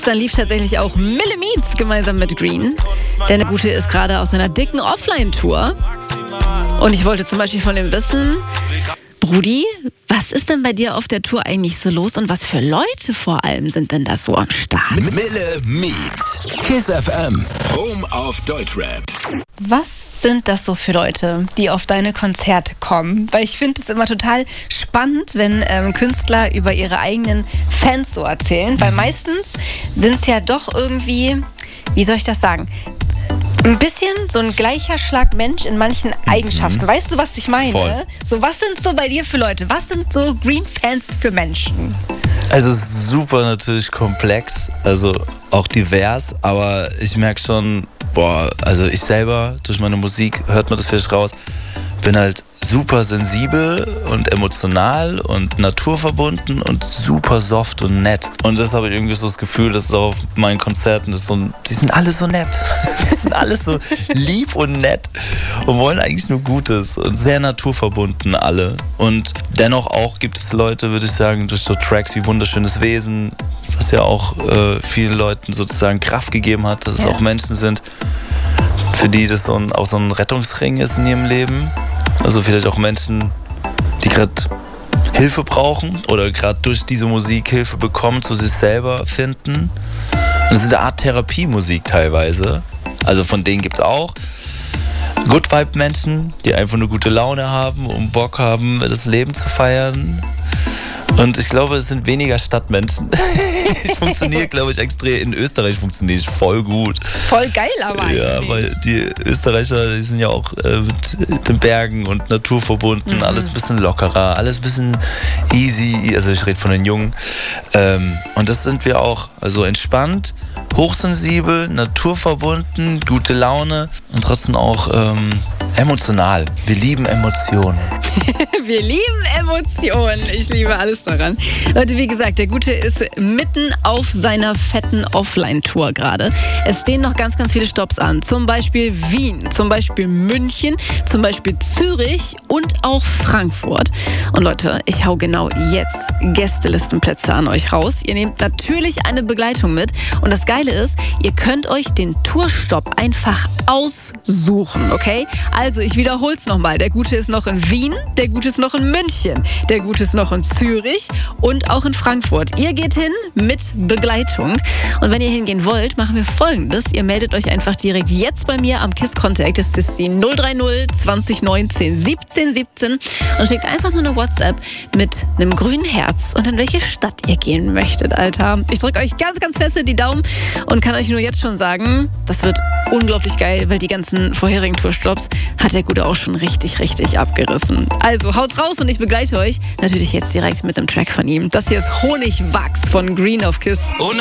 Gestern lief tatsächlich auch Mille Meets gemeinsam mit Green. Denn der Gute ist gerade aus einer dicken Offline-Tour. Und ich wollte zum Beispiel von ihm wissen, Brudi, was ist denn bei dir auf der Tour eigentlich so los und was für Leute vor allem sind denn da so am Start? Mille Meets, KISS FM, Home of Deutschrap. Was sind das so für Leute, die auf deine Konzerte kommen? Weil ich finde es immer total spannend, wenn Künstler über ihre eigenen Fans so erzählen. Weil meistens sind es ja doch irgendwie, wie soll ich das sagen, ein bisschen so ein gleicher Schlag Mensch in manchen Eigenschaften. Weißt du, was ich meine? Voll. So, was sind so bei dir für Leute? Was sind so Green-Fans für Menschen? Also es ist super natürlich komplex, also auch divers, aber ich merke schon, also ich selber, durch meine Musik, hört man das vielleicht raus, bin halt super sensibel und emotional und naturverbunden und super soft und nett. Und das habe ich irgendwie so das Gefühl, dass es auch auf meinen Konzerten ist die sind alle so nett. Die sind alle so lieb und nett und wollen eigentlich nur Gutes und sehr naturverbunden alle. Und dennoch auch gibt es Leute, würde ich sagen, durch so Tracks wie Wunderschönes Wesen, was ja auch vielen Leuten sozusagen Kraft gegeben hat, dass es auch Menschen sind, für die das auch so ein Rettungsring ist in ihrem Leben. Also vielleicht auch Menschen, die gerade Hilfe brauchen oder gerade durch diese Musik Hilfe bekommen, zu sich selber finden. Und das ist eine Art Therapiemusik teilweise. Also von denen gibt es auch Good Vibe Menschen, die einfach nur gute Laune haben und Bock haben, das Leben zu feiern. Und ich glaube, es sind weniger Stadtmenschen. Ich funktioniere, glaube ich, extrem. In Österreich funktioniere ich voll gut. Voll geil aber eigentlich. Ja, weil die Österreicher, die sind ja auch mit den Bergen und naturverbunden. Alles ein bisschen lockerer, alles ein bisschen easy. Also ich rede von den Jungen. Und das sind wir auch. Also entspannt, hochsensibel, naturverbunden, gute Laune und trotzdem auch emotional. Wir lieben Emotionen. Wir lieben Emotionen. Ich liebe alles daran. Leute, wie gesagt, der Gute ist mitten auf seiner fetten Offline-Tour gerade. Es stehen noch ganz, ganz viele Stopps an. Zum Beispiel Wien, zum Beispiel München, zum Beispiel Zürich und auch Frankfurt. Und Leute, ich hau genau jetzt Gästelistenplätze an euch raus. Ihr nehmt natürlich eine Begleitung mit. Und das Geile ist, ihr könnt euch den Tourstopp einfach aussuchen, okay? Also, ich wiederhole es nochmal. Der Gute ist noch in Wien, der Gute ist noch in München, der Gute ist noch in Zürich und auch in Frankfurt. Ihr geht hin mit Begleitung. Und wenn ihr hingehen wollt, machen wir Folgendes. Ihr meldet euch einfach direkt jetzt bei mir am KISS Contact. Das ist die 030 2019 17 17 und schickt einfach nur eine WhatsApp mit einem grünen Herz und in welche Stadt ihr gehen möchtet, Alter. Ich drücke euch ganz, ganz fest die Daumen und kann euch nur jetzt schon sagen, das wird unglaublich geil, weil die ganzen vorherigen Tourstops hat der Gute auch schon richtig, richtig abgerissen. Also haut raus und ich begleite euch natürlich jetzt direkt mit einem Track von ihm. Das hier ist Honigwachs von Green auf KISS.